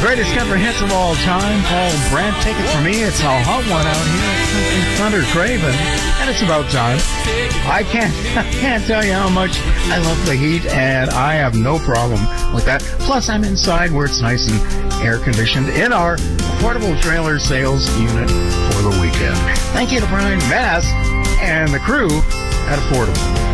greatest country hits of all time. Paul Brandt, take it from me. It's a hot one out here in Thunder Craven, and it's about time. I can't tell you how much I love the heat, and I have no problem with that. Plus, I'm inside where it's nice and air-conditioned in our affordable trailer sales unit for the weekend. Thank you to Brian Mass and the crew at Affordable.